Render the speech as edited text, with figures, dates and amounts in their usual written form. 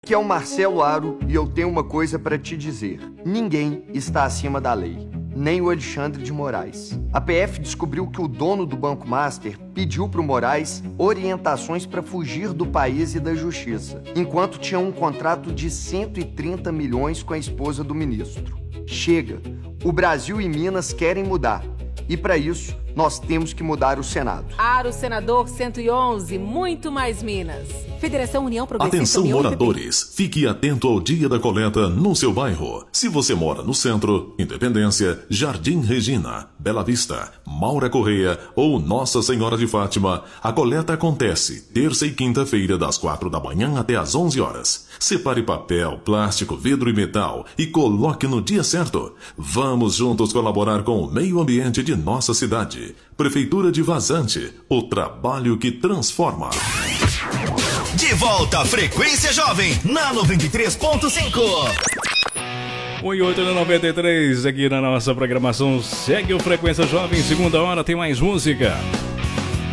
Aqui é o Marcelo Aro e eu tenho uma coisa para te dizer. Ninguém está acima da lei, nem o Alexandre de Moraes. A PF descobriu que o dono do Banco Master pediu para o Moraes orientações para fugir do país e da justiça, enquanto tinha um contrato de 130 milhões com a esposa do ministro. Chega! O Brasil e Minas querem mudar. E para isso, nós temos que mudar o Senado. Aro Senador 111, muito mais Minas. Federação União Progressista. Atenção, União moradores. Fique atento ao dia da coleta no seu bairro. Se você mora no centro, Independência, Jardim Regina, Bela Vista, Maura Correia ou Nossa Senhora de Fátima, a coleta acontece terça e quinta-feira das 4 da manhã até às 11 horas. Separe papel, plástico, vidro e metal e coloque no dia certo. Vamos juntos colaborar com o meio ambiente de nossa cidade. Prefeitura de Vazante, o trabalho que transforma. De volta à Frequência Jovem, na 93.5. 1:08 na 93, aqui na nossa programação. Segue o Frequência Jovem, segunda hora tem mais música.